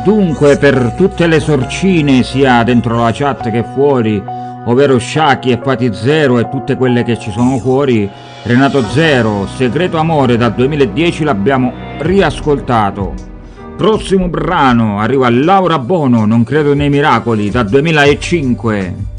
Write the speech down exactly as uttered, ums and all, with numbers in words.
Dunque, per tutte le sorcine, sia dentro la chat che fuori, ovvero Shaki e Fati Zero e tutte quelle che ci sono fuori, Renato Zero, Segreto Amore dal duemiladieci l'abbiamo riascoltato. Prossimo brano arriva Laura Bono, Non credo nei miracoli, dal duemilacinque.